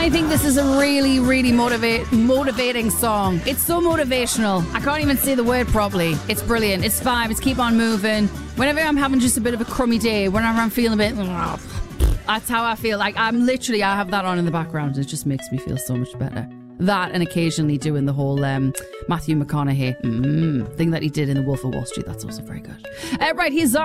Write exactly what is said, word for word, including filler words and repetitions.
I think this is a really, really motivate, motivating song. It's so motivational. I can't even say the word properly. It's brilliant. It's fine. It's keep on moving. Whenever I'm having just a bit of a crummy day, whenever I'm feeling a bit... That's how I feel. Like, I'm literally... I have that on in the background. It just makes me feel so much better. That and occasionally doing the whole um, Matthew McConaughey mm, thing that he did in The Wolf of Wall Street. That's also very good. Uh, right, he's...